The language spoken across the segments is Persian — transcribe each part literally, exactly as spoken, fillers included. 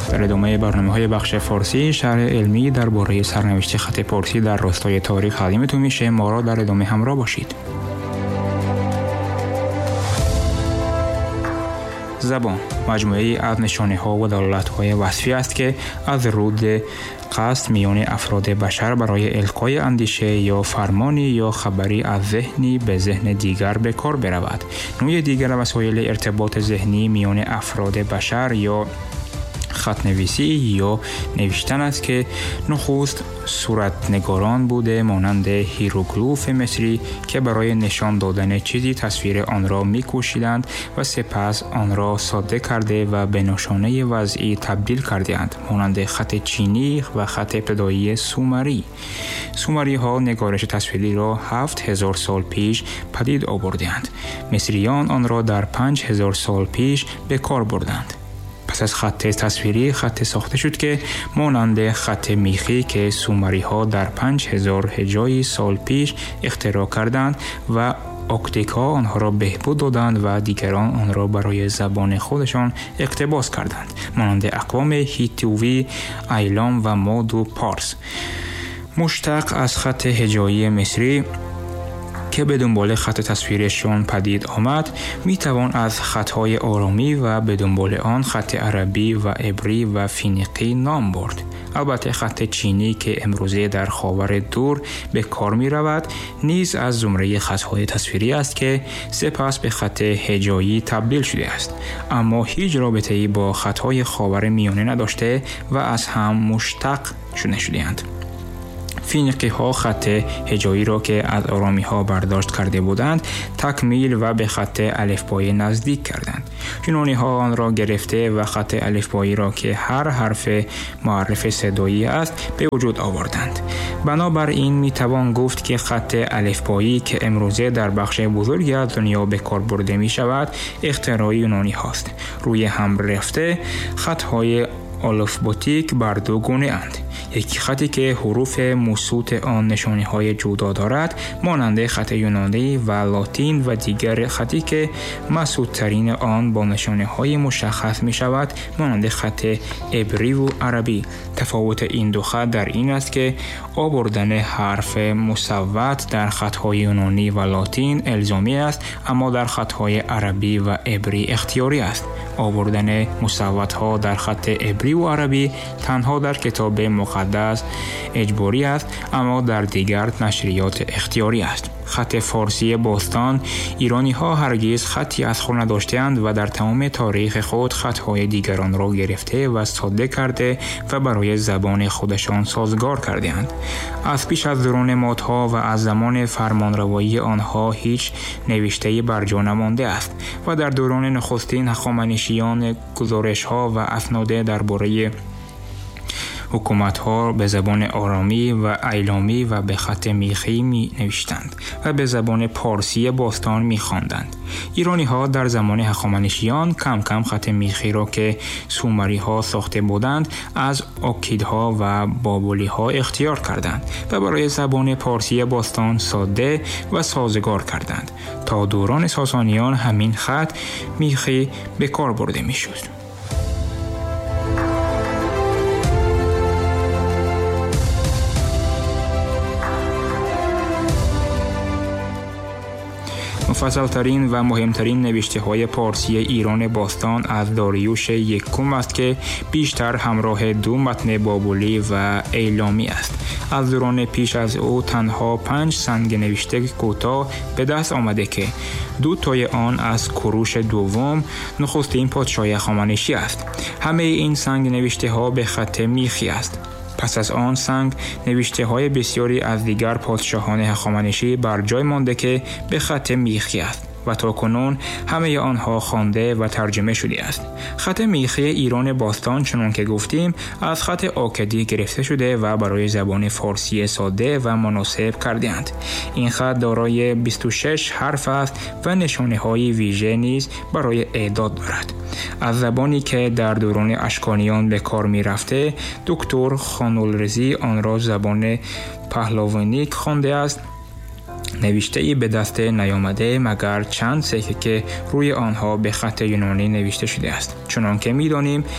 در ادامه برنامه‌های بخش فارسی شرح علمی درباره سرنوشت خط پارسی در راستای تاریخ تقدیمتون میشه. ما را در ادامه همراه باشید. زبان مجموعه‌ای از نشانه‌ها و دلالت‌های وصفی است که از رود قصد میان افراد بشر برای القای اندیشه یا فرمانی یا خبری از ذهنی به ذهن دیگر به کار برود. نوع دیگر وسایل ارتباط ذهنی میان افراد بشر یا خط نویسی یا نوشتن است که نخست صورت نگاران بوده مانند هیروگلیف مصری که برای نشان دادن چیزی تصویر آن را می‌کشیدند و سپس آن را ساده کرده و به نشانه وضعی تبدیل کردند مانند خط چینی و خط ابتدایی سومری. سومری ها نگارش تصویری را هفت هزار سال پیش پدید آوردند. مصریان آن را در پنج هزار سال پیش به کار بردند. پس از خط تصویری خط ساخته شد که مانند خط میخی که سومری ها در پنج هزار هجری سال پیش اختراع کردند و اکتیکا آنها را بهبود دادند و دیگران آن را برای زبان خودشان اقتباس کردند مانند اقوام هیتوی، ایلام و ماد و پارس. مشتق از خط هجایی مصری که به دنبال خط تصویرشان پدید آمد می توان از خطهای آرامی و به دنبال آن خط عربی و عبری و فینیقی نام برد. البته خط چینی که امروزه در خاور دور به کار می رود نیز از زمره خطهای تصویری است که سپس به خط هجایی تبدیل شده است، اما هیچ رابطه‌ای با خطهای خاور میانه نداشته و از هم مشتق شده شده‌اند. فینیقی ها خط هجایی را که از آرامی ها برداشت کرده بودند تکمیل و به خط الفبایی نزدیک کردند. یونانی ها آن را گرفته و خط الفبایی را که هر حرف معرف صدایی است به وجود آوردند. بنابراین می توان گفت که خط الفبایی که امروزه در بخش بزرگی از دنیا به کار برده می شود اختراع یونانی هاست. روی هم رفته خط های آلفباتیک بر دو گونه اند. یکی خطی که حروف مسوط آن نشانی های جدا دارد مانند خط یونانی و لاتین و دیگر خطی که مسوط ترین آن با نشانی های مشخص می شود مانند خط عبری و عربی. تفاوت این دو خط در این است که آوردن حرف مصوت در خط های یونانی و لاتین الزامی است اما در خط های عربی و عبری اختیاری است. آوردن مصوت ها در خط عبری و عربی تنها در کتاب مقدس اجباری است اما در دیگر نشریات اختیاری است. خط فارسی باستان ایرانی ها هرگز خطی از خود نداشتند و در تمام تاریخ خود خطهای دیگران را گرفته و ساده کرده و برای زبان خودشان سازگار کردند. از پیش از دوران مادها و از زمان فرمانروایی آنها هیچ نوشته‌ای بر جا نمانده است و در دوران نخستین هخامنشیان گزارش ها و اسناد درباره حکومت ها به زبان آرامی و ایلامی و به خط میخی می نوشتند و به زبان پارسی باستان می خواندند. ایرانی ها در زمان هخامنشیان کم کم خط میخی را که سومری ها ساخته بودند از آکیدها و بابلی ها اختیار کردند و برای زبان پارسی باستان ساده و سازگار کردند. تا دوران ساسانیان همین خط میخی به کار برده می شد. مفصل‌ترین و مهمترین نوشته‌های پارسی ایران باستان از داریوش یکم است که بیشتر همراه دو متن بابلی و ایلامی است. از دوران پیش از او تنها پنج سنگ نوشته کوتاه به دست آمده که دو تای آن از کوروش دوم نخستین پادشاه هخامنشی است. همه این سنگ نوشته‌ها به خط میخی است. پس از آن سنگ نوشته های بسیاری از دیگر پادشاهان هخامنشی بر جای مانده که به خط میخی است و تا کنون همه آنها خوانده و ترجمه شده است. خط میخی ایران باستان چنان که گفتیم از خط آکدی گرفته شده و برای زبان فارسی ساده و مناسب کرده‌اند. این خط دارای بیست و شش حرف است و نشانه های ویژه نیز برای اعداد دارد. از زبانی که در دوران اشکانیان به کار می رفته دکتر خانولرزی آن را زبان پهلوانیک خوانده است. نوشته‌ای به دست نیامده مگر چند سکه که روی آنها به خط یونانی نوشته شده است. چنانکه می‌دانیم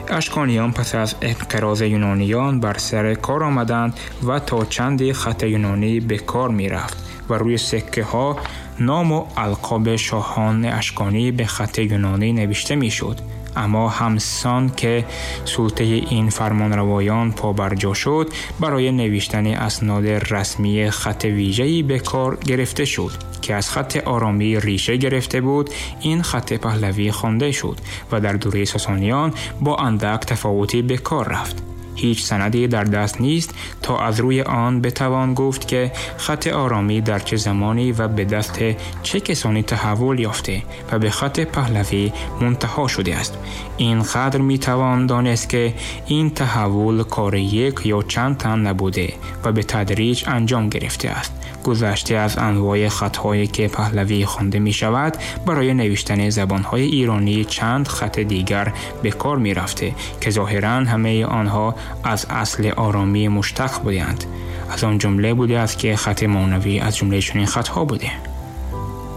اشکانیان پس از انقراض یونانیان بر سر کار آمدند و تا چندی خط یونانی به کار می رفت و روی سکه ها نام و القاب شاهان اشکانی به خط یونانی نوشته می شد. اما همسان که سلطه این فرمانروایان پا برجا شد، برای نوشتن اسناد رسمی خط ویژه‌ای به کار گرفته شد که از خط آرامی ریشه گرفته بود. این خط پهلوی خوانده شد و در دوره ساسانیان با اندک تفاوتی به کار رفت. هیچ سندی در دست نیست تا از روی آن بتوان گفت که خط آرامی در چه زمانی و به دست چه کسانی تحول یافته و به خط پهلوی منتهی شده است. این قدر می توان دانست که این تحول کار یک یا چند تن نبوده و به تدریج انجام گرفته است. گذشته از انواع خطهایی که پهلوی خوانده می شود، برای نوشتن زبانهای ایرانی چند خط دیگر به کار می رفته که ظاهراً همه آنها از اصل آرامی مشتق بودند. از آن جمله بوده است که خط مانوی از جمله چنین خطها بوده.